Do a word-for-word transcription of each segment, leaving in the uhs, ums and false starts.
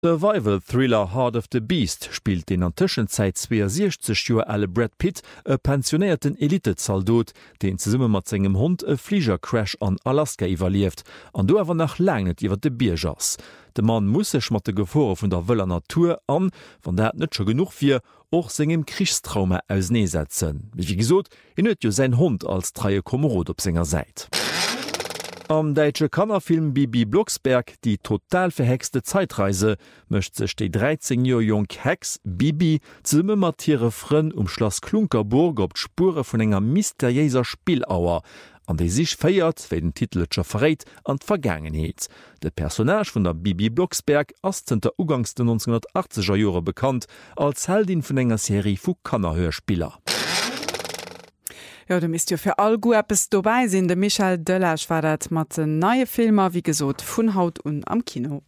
Survival-Thriller Heart of the Beast spielt den an Tëschenzeit zweihundertsechzig Joer alle Brad Pitt e pensionierten Elitezaldot, den ze summe mat engem Hund e Fliegercrash an Alaska iwwerlieft, an do awer nach Längnet iwwer de Biergers. De Mann muss sech mat de Gefore vun der wëller Natur an, van dat net scho genug fir, och segem Kriechstraume aus nee setzen. Wie wie gesot, en huet jo sein Hund als dreie Komorod op senger Seit. Am deitsche Kannerfilm Bibi Blocksberg die total verhexte Zeitreise mëcht sech déi dreizehn Joer jong Hex Bibi zeëmme mat Tiere Frën um Schloss Klunkerburg op d'Spure vun enger mysteriéiser Spielauer, an déi sich féiert, wéi den Titelscher verréit an d'Vergangenheet. De Personage vun der Bibi Blocksberg ass zenter ugangs den neunzehnhundertachtziger Jore bekannt als Heldin vun enger Serie vu Kannerhörspieler. Ja, du misst jo fir all go Appes dobei sinn, de Michael Dëllech war dat mat den neie Filmer wie gesot vun Haut un am Kino.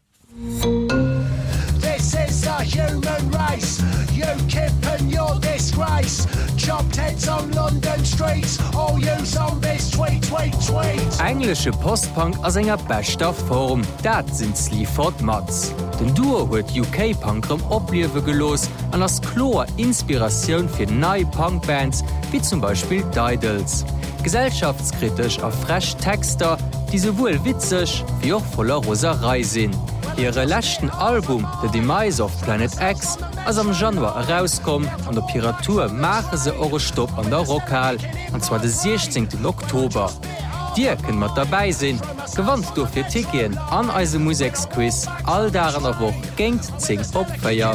This is the human race. You kip and your disgrace. Chopped heads on London streets. All you zombies tweet, tweet, tweet. Englische Postpunk as enger bester Form. Dat sind Sleaford Mods. Den Duo huet U K-Punkrem opliewe gelos an as Chlor Inspirationun fir neue Punkbands wie zum Beispiel Didals. Gesellschaftskritisch a fresh Texter, die sowohl witzig wie auch voller Roserei sinn. Ihre letzten Album The Demise of Planet X as am Januar herauskom an der Piratur mache se eure Stopp an der Rockhall, und zwar den sechzehnten Oktober. Dir könnt mat dabei sinn, gewandt du fir Tikien an eise Musiksquiz all daran a woch gengt zing opfeier.